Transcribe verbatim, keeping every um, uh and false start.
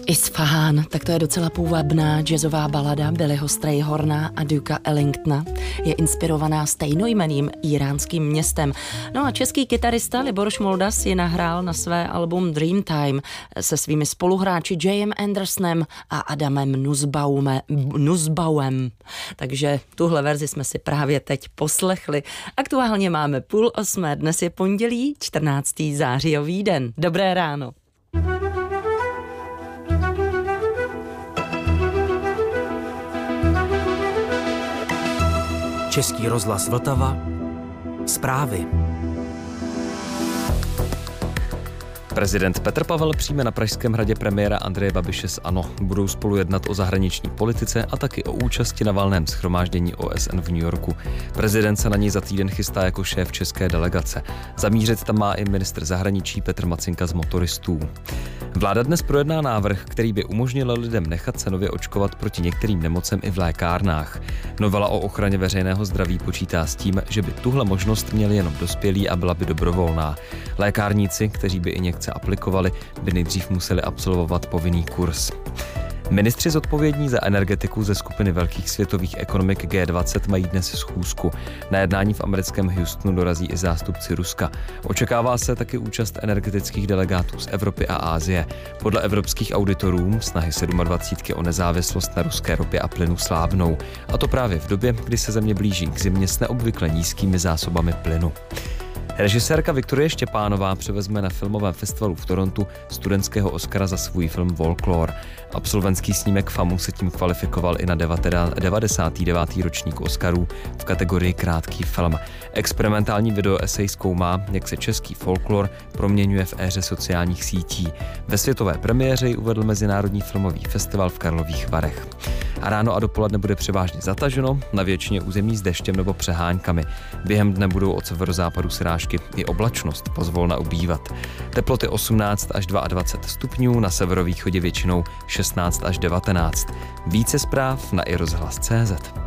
Isfahan, tak to je docela půvabná jazzová balada Billyho Strayhorna a Dukea Ellingtona. Je inspirovaná stejnojmenným iránským městem. No a český kytarista Libor Šmolda si nahrál na své album Dreamtime se svými spoluhráči Jayem Andersonem a Adamem Nussbaume, Nussbauem. Takže tuhle verzi jsme si právě teď poslechli. Aktuálně máme půl osmé, dnes je pondělí, čtrnáctého zářijový den. Dobré ráno. Český rozhlas Vltava. Zprávy. Prezident Petr Pavel přijme na Pražském hradě premiéra Andreje Babiše z ANO. Budou spolu jednat o zahraniční politice a taky o účasti na valném shromáždění O S N v New Yorku. Prezident se na něj za týden chystá jako šéf české delegace. Zamířit tam má i ministr zahraničí Petr Macinka z Motoristů. Vláda dnes projedná návrh, který by umožnil lidem nechat se nově očkovat proti některým nemocem i v lékárnách. Novela o ochraně veřejného zdraví počítá s tím, že by tuhle možnost měli jenom dospělí a byla by dobrovolná. Lékárníci, kteří by injekce aplikovali, by nejdřív museli absolvovat povinný kurz. Ministři zodpovědní za energetiku ze skupiny velkých světových ekonomik G dvacet mají dnes schůzku. Na jednání v americkém Houstonu dorazí i zástupci Ruska. Očekává se taky účast energetických delegátů z Evropy a Asie. Podle evropských auditorů snahy sedmadvacítky o nezávislost na ruské ropě a plynu slábnou. A to právě v době, kdy se země blíží k zimě s neobvykle nízkými zásobami plynu. Režisérka Viktorie Štěpánová převezme na filmovém festivalu v Torontu studentského Oscara za svůj film Folklore. Absolventský snímek FAMU se tím kvalifikoval i na devadesátý devátý ročník Oscarů v kategorii krátký film. Experimentální video esej zkoumá, jak se český folklor proměňuje v éře sociálních sítí. Ve světové premiéře ji uvedl Mezinárodní filmový festival v Karlových Varech. A ráno a dopoledne bude převážně zataženo, na většině území s deštěm nebo přeháňkami. Během dne budou od severozápadu srážky i oblačnost pozvolna ubývat. Teploty osmnáct až dvacet dva stupňů, na severovýchodě většinou šestnáct až devatenáct. Více zpráv na i rozhlas tečka cé zet.